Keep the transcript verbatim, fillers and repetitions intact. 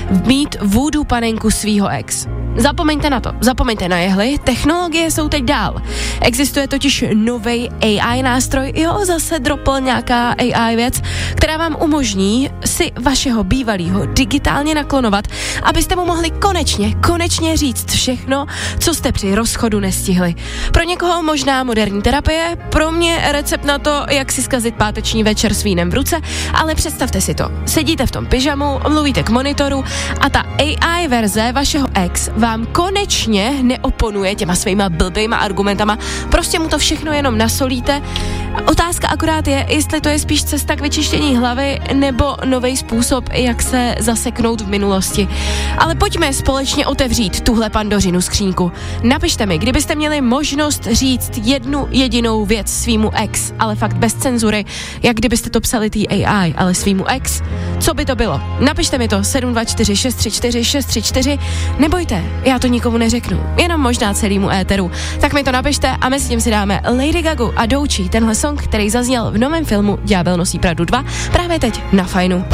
mít voodoo panenku svýho ex. Zapomeňte na to, zapomeňte na jehly, technologie jsou teď dál. Existuje totiž novej A I nástroj, jo, zase dropl nějaká A I věc, která vám umožní si vašeho bývalýho digitálně naklonovat, abyste mu mohli konečně, konečně říct všechno, co jste při rozchodu nestihli. Pro někoho možná moderní terapie, pro mě recept na to, jak si zkazit páteční večer s vínem v ruce, ale představte si to. Sedíte v tom pyžamu, mluvíte k monitoru a ta A I verze vašeho ex vám konečně neoponuje těma svýma blbýma argumentama, prostě mu to všechno jenom nasolíte. Otázka akorát je, jestli to je spíš cesta k vyčištění hlavy nebo nový způsob, jak se zaseknout v minulosti. Ale pojďme společně otevřít tuhle Pandořinu skříňku. Napište mi, kdybyste měli možnost říct jednu jedinou věc svýmu ex, ale fakt bez cenzury, jak kdybyste to psali tý A I, ale svýmu ex, co by to bylo? Napište mi to sedm dva čtyři šest tři čtyři šest tři čtyři, nebojte, já to nikomu neřeknu, jenom možná celému éteru. Tak mi to napište a mezi tím si dáme Lady Gagu a Doechii, tenhle song, který zazněl v novém filmu Ďábel nosí Pradu dva, právě teď na Fajnu.